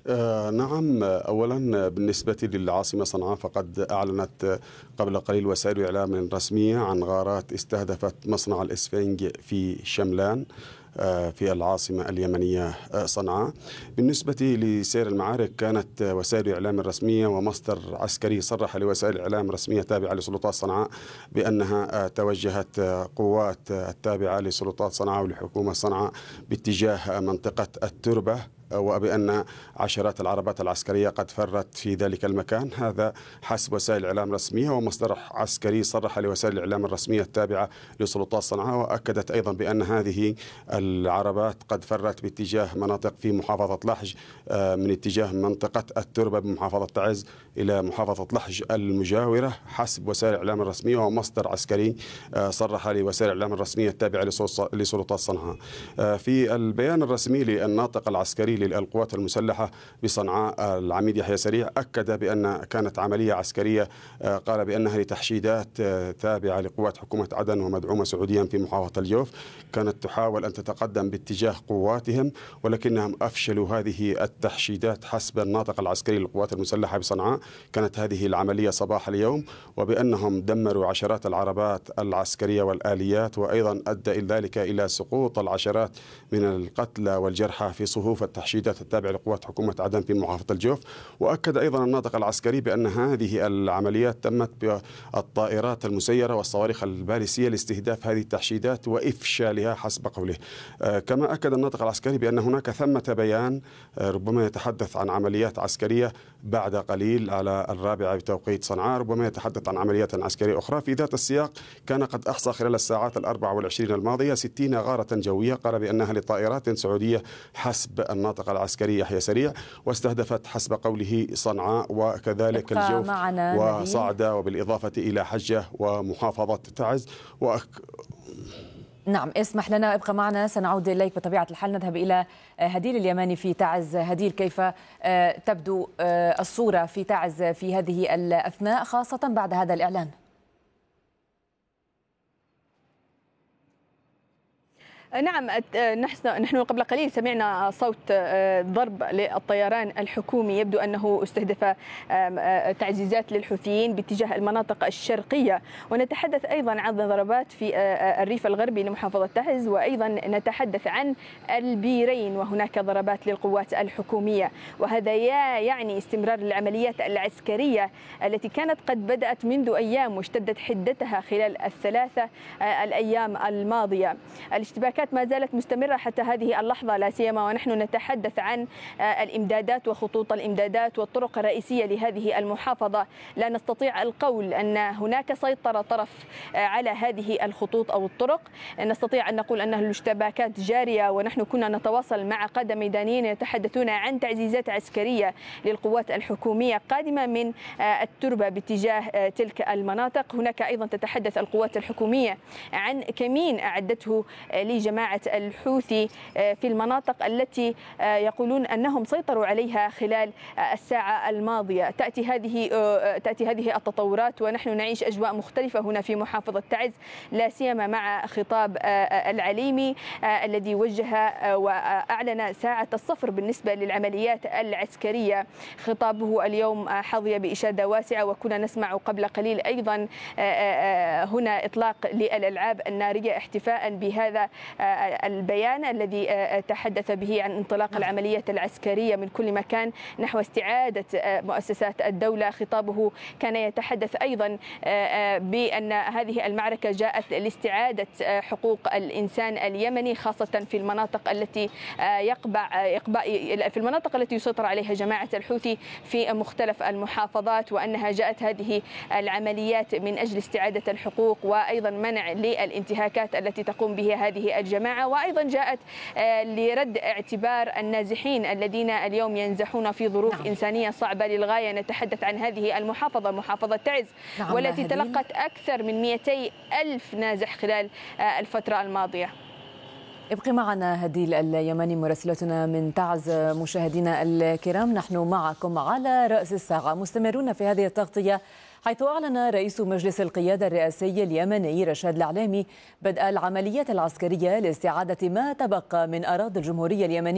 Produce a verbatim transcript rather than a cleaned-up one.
آه نعم، أولا بالنسبة للعاصمة صنعاء فقد أعلنت قبل قليل وسائل إعلام رسمية عن غارات استهدفت مصنع الإسفنج في شملان في العاصمة اليمنية صنعاء. بالنسبة لسير المعارك، كانت وسائل الإعلام الرسمية ومصدر عسكري صرح لوسائل الإعلام رسمية تابعة لسلطات صنعاء بأنها توجهت قوات التابعة لسلطات صنعاء ولحكومة صنعاء باتجاه منطقة التربة، وبأن عشرات العربات العسكرية قد فرت في ذلك المكان. هذا حسب وسائل الإعلام الرسمية، ومصدر عسكري صرح لوسائل الإعلام الرسمية التابعة لسلطات صنعاء، وأكدت أيضا بأن هذه العربات قد فرت باتجاه مناطق في محافظة لحج، من اتجاه منطقة التربة بمحافظة تعز إلى محافظة لحج المجاورة، حسب وسائل الإعلام الرسمية ومصدر عسكري صرح لوسائل الإعلام الرسمية التابعة لسلطات صنعاء. في البيان الرسمي للناطق العسكري للقوات المسلحة بصنعاء العميد يحيى سريع أكد بأن كانت عملية عسكرية قال بأنها لتحشيدات تابعة لقوات حكومة عدن ومدعومة سعوديا في محافظة الجوف، كانت تحاول أن تتقدم باتجاه قواتهم، ولكنهم أفشلوا هذه التحشيدات حسب الناطق العسكري للقوات المسلحة بصنعاء. كانت هذه العملية صباح اليوم، وبأنهم دمروا عشرات العربات العسكرية والآليات، وأيضا أدى ذلك إلى سقوط العشرات من القتلى والجرحى في صفوف التحشيدات التابعة لقوات حكومة عدن في محافظة الجوف. وأكد أيضا الناطق العسكري بأن هذه العمليات تمت بالطائرات المسيرة والصواريخ الباليستية لاستهداف هذه التحشيدات وإفشالها حسب قوله. كما أكد الناطق العسكري بأن هناك ثمة بيان ربما يتحدث عن عمليات عسكرية بعد قليل على الرابعة بتوقيت صنعاء، ربما يتحدث عن عمليات عسكرية أخرى. في ذات السياق كان قد أحصى خلال الساعات الأربع والعشرين الماضية ستين غارة جوية قال بأنها لطائرات سعودية حسب الناطق العسكري يحيى سريع، واستهدفت حسب قوله صنعاء وكذلك الجوف وصعدة، وبالإضافة إلى حجة ومحافظة تعز. وأك... نعم، اسمح لنا، ابقى معنا، سنعود إليك بطبيعة الحال. نذهب إلى هديل اليماني في تعز. هديل، كيف تبدو الصورة في تعز في هذه الأثناء، خاصة بعد هذا الإعلان؟ نعم، نحن قبل قليل سمعنا صوت ضرب للطيران الحكومي، يبدو أنه استهدف تعزيزات للحوثيين باتجاه المناطق الشرقية، ونتحدث أيضا عن ضربات في الريف الغربي لمحافظة تعز، وأيضا نتحدث عن البيرين وهناك ضربات للقوات الحكومية. وهذا يعني استمرار العمليات العسكرية التي كانت قد بدأت منذ أيام واشتدت حدتها خلال الثلاثة الأيام الماضية. الاشتباكات ما زالت مستمرة حتى هذه اللحظة، لا سيما ونحن نتحدث عن الإمدادات وخطوط الإمدادات والطرق الرئيسية لهذه المحافظة. لا نستطيع القول أن هناك سيطرة طرف على هذه الخطوط أو الطرق، نستطيع أن نقول أن الاشتباكات جارية، ونحن كنا نتواصل مع قادة ميدانيين يتحدثون عن تعزيزات عسكرية للقوات الحكومية قادمة من التربة باتجاه تلك المناطق. هناك أيضا تتحدث القوات الحكومية عن كمين أعدته لجماعة الحوثي في المناطق التي يقولون أنهم سيطروا عليها خلال الساعة الماضية. تأتي هذه تأتي هذه التطورات ونحن نعيش أجواء مختلفة هنا في محافظة تعز، لا سيما مع خطاب العليمي الذي وجه وأعلن ساعة الصفر بالنسبة للعمليات العسكرية. خطابه اليوم حظي بإشادة واسعة، وكنا نسمع قبل قليل أيضا هنا إطلاق للألعاب النارية احتفاء بهذا البيان الذي تحدث به عن انطلاق العملية العسكرية من كل مكان نحو استعادة مؤسسات الدولة. خطابه كان يتحدث أيضا بأن هذه المعركة جاءت لاستعادة حقوق الإنسان اليمني، خاصة في المناطق التي يقبع, يقبع في المناطق التي يسيطر عليها جماعة الحوثي في مختلف المحافظات، وأنها جاءت هذه العمليات من أجل استعادة الحقوق وأيضا منع للانتهاكات التي تقوم بها هذه الجماعة، وأيضا جاءت لرد اعتبار النازحين الذين اليوم ينزحون في ظروف نعم. إنسانية صعبة للغاية. نتحدث عن هذه المحافظة، محافظة تعز، نعم، والتي تلقت أكثر من مئتي ألف نازح خلال الفترة الماضية. ابقي معنا هديل اليماني مراسلتنا من تعز. مشاهدينا الكرام، نحن معكم على رأس الساعة مستمرون في هذه التغطية، حيث أعلن رئيس مجلس القيادة الرئاسي اليمني رشاد العليمي بدء العمليات العسكرية لاستعادة ما تبقى من أراضي الجمهورية اليمنية